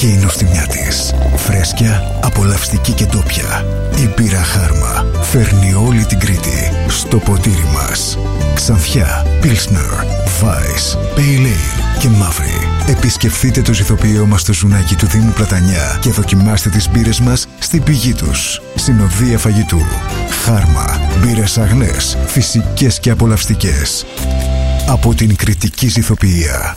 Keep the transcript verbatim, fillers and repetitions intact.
και η νοστιμιά της. Φρέσκια, απολαυστική και ντόπια. Η μπύρα Χάρμα φέρνει όλη την Κρήτη στο ποτήρι μας. Ξανθιά, Pilsner, Weiss, Pale Ale και Μαύρη. Επισκεφτείτε το ζυθοποιείο μας στο Ζουνάκι του Δήμου Πλατανιά και δοκιμάστε τις μπύρες μας στην πηγή τους. Συνοδεία φαγητού. Χάρμα. Μπύρες αγνές, φυσικές και απολαυστικές. Από την Κρητική Ζυθοποιία.